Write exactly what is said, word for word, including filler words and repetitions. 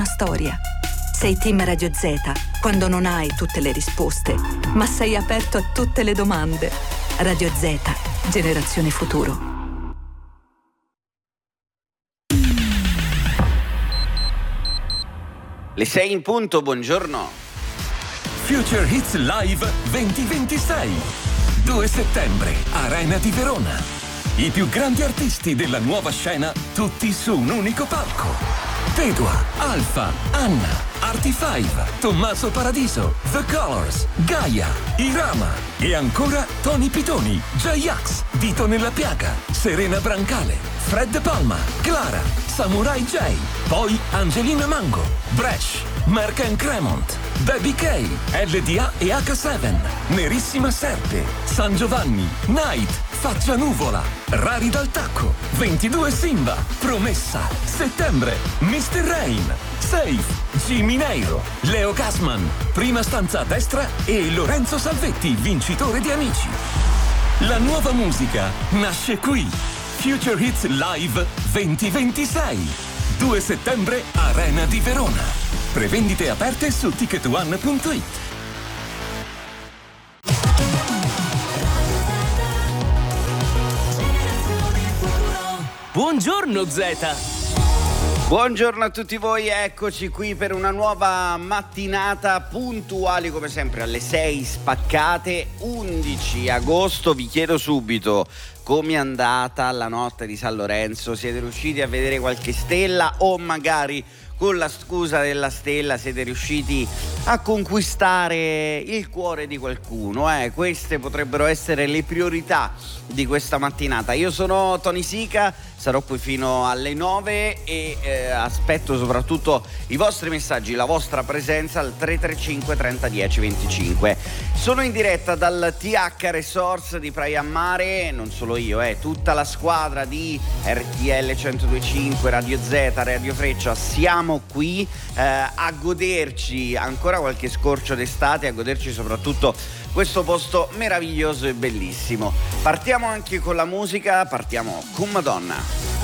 storia. Sei team Radio Z quando non hai tutte le risposte, ma sei aperto a tutte le domande. Radio Z, generazione futuro. Le sei in punto, buongiorno. Future Hits Live duemilaventisei. due settembre, Arena di Verona. I più grandi artisti della nuova scena, tutti su un unico palco. Pedua, Alfa, Anna, Artifive, Tommaso Paradiso, The Colors, Gaia, Irama e ancora Tony Pitoni, J-Ax, Dito nella Piaga, Serena Brancale, Fred Palma, Clara, Samurai J, poi Angelina Mango, Bresh, Mark and Cremont, Baby K, L D A e H sette, Nerissima Serpe, San Giovanni, Night, Faccia Nuvola, Rari dal Tacco, ventidue Simba, Promessa, Settembre, mister Rain, Safe, Jimmy Neiro, Leo Gassman, Prima Stanza a Destra e Lorenzo Salvetti, vincitore di Amici. La nuova musica nasce qui. Future Hits Live duemilaventisei. due settembre, Arena di Verona. Prevendite aperte su ticket one punto it. Buongiorno Zeta! Buongiorno a tutti voi, eccoci qui per una nuova mattinata puntuali come sempre alle sei spaccate, undici agosto. Vi chiedo subito come è andata la notte di San Lorenzo, siete riusciti a vedere qualche stella o magari con la scusa della stella siete riusciti a conquistare il cuore di qualcuno? Eh? Queste potrebbero essere le priorità di questa mattinata. Io sono Tony Sica, sarò qui fino alle nove e eh, aspetto soprattutto i vostri messaggi, la vostra presenza al tre tre cinque trenta dieci venticinque. Sono in diretta dal T H Resorts di Praia Mare, non solo io, eh, tutta la squadra di R T L centodue e cinque, Radio Z, Radio Freccia. Siamo qui eh, a goderci ancora qualche scorcio d'estate, a goderci soprattutto questo posto meraviglioso e bellissimo. Partiamo anche con la musica, partiamo con Madonna.